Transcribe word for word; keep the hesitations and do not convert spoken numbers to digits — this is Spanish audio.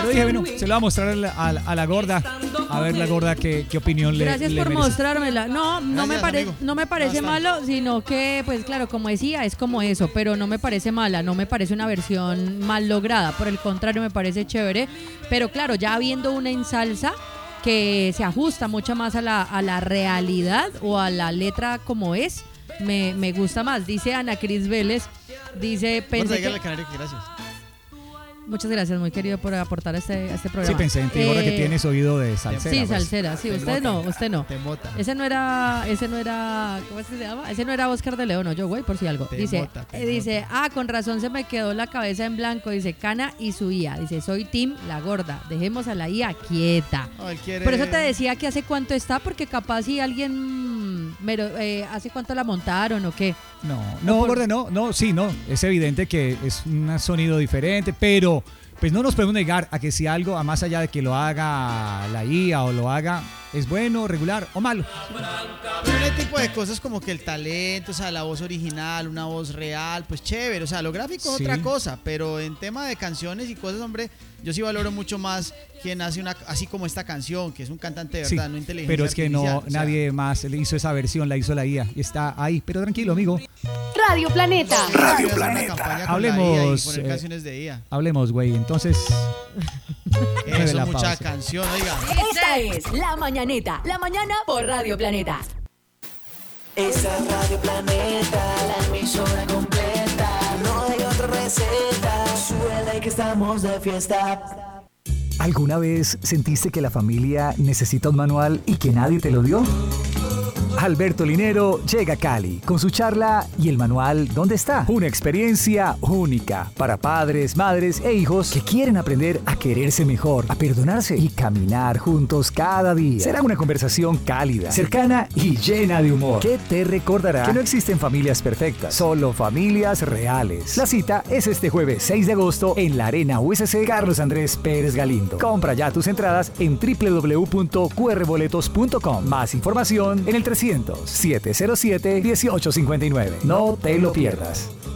Yo dije, bueno, se lo va a mostrar a la, a, a la gorda. A ver la gorda qué, qué opinión le Gracias le por merece. mostrármela. No, no Gracias, me, pare, amigo. no me parece Bastante. malo, sino que, pues claro, como decía, es como eso, pero no me parece mala, no me parece una versión mal lograda, por el contrario, me parece chévere. Pero claro, ya viendo una en salsa que se ajusta mucho más a la, a la realidad o a la letra como es, me, me gusta más. Dice Ana Cris Vélez, dice, Gorda, pensé dígale que... al canario que gracias. Muchas gracias, muy querido, por aportar a este, a este Sí, programa. pensé en ti, gorda, que Eh, tienes oído de salsera. Sí, pues. salsera, sí, usted no, usted no. Te mota. Ese no era, ese no era, ¿cómo es que se llama? Ese no era Oscar de León, no, yo, güey, por si algo. Te Dice, mota, te eh, dice, ah, con razón se me quedó la cabeza en blanco, dice, Cana y su I A. Dice, soy Tim la gorda, dejemos a la I A quieta. No, él quiere... Por eso te decía que hace cuánto está, porque capaz si alguien, mero, eh, hace cuánto la montaron o qué. No, no, gorda, no, no, sí, no. Es evidente que es un sonido diferente, pero pues no nos podemos negar a que si algo, a más allá de que lo haga la I A o lo haga, es bueno, regular o malo. Pero ese tipo de cosas como que el talento, o sea, la voz original, una voz real, pues chévere. O sea, lo gráfico es Sí. otra cosa, pero en tema de canciones y cosas, hombre, yo sí valoro mucho más quien hace una, así como esta canción, que es un cantante de Sí, verdad, no inteligencia pero es que no, artificial, o sea, nadie más le hizo esa versión, la hizo la I A y está ahí. Pero tranquilo, amigo. Radio Planeta. Radio Planeta. Hablemos, Poner eh, canciones de I A. Hablemos, güey. Entonces, Mueve Eso, la mucha pausa. canción, oiga. Esta es La Mañaneta. La mañana por Radio Planeta. Esa es Radio Planeta, la emisora completa. No hay otra receta. Suele que estamos de fiesta. ¿Alguna vez sentiste que la familia necesita un manual y que nadie te lo dio? Alberto Linero llega a Cali con su charla ¿Y el manual dónde está? Una experiencia única para padres, madres e hijos que quieren aprender a quererse mejor, a perdonarse y caminar juntos cada día. Será una conversación cálida, cercana y llena de humor que te recordará que no existen familias perfectas, solo familias reales. La cita es este jueves seis de agosto en la Arena U S C Carlos Andrés Pérez Galindo. Compra ya tus entradas en doble u doble u doble u punto q r boletos punto com. Más información en el trescientos, setecientos siete, dieciocho cincuenta y nueve. No te lo pierdas.